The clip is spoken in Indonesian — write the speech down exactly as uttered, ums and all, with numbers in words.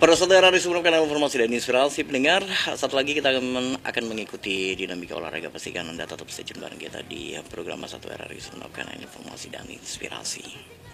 Pada satu era di sebelum kanal informasi dan inspirasi pendengar, satu lagi kita akan, akan mengikuti dinamika olahraga. Pastikan Anda tetap stay tune bareng kita di program satu era di sebelum kanal informasi dan inspirasi.